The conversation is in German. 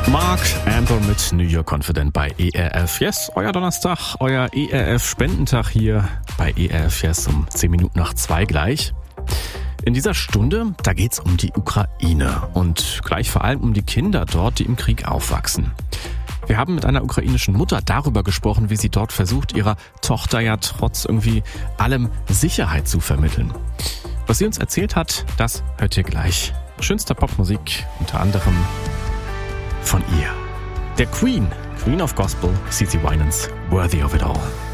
Mark Anthony mit New York Confident bei ERF Yes. Euer Donnerstag, euer ERF-Spendentag hier bei ERF Yes um 10 Minuten nach 2 gleich. In dieser Stunde, da geht's um die Ukraine und gleich vor allem um die Kinder dort, die im Krieg aufwachsen. Wir haben mit einer ukrainischen Mutter darüber gesprochen, wie sie dort versucht, ihrer Tochter ja trotz irgendwie allem Sicherheit zu vermitteln. Was sie uns erzählt hat, das hört ihr gleich. Schönster Popmusik, unter anderem von ihr. Der Queen of Gospel, CeCe Winans, Worthy of It All.